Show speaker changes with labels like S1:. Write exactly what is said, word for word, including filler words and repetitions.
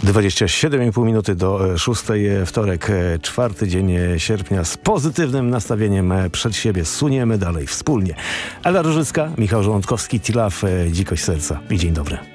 S1: dwadzieścia siedem i pół minuty do szóstej, wtorek, czwarty dzień sierpnia. Z pozytywnym nastawieniem przed siebie suniemy dalej wspólnie. Ela Różycka, Michał Żołądkowski, Tilaf, Dzikość Serca i dzień dobry.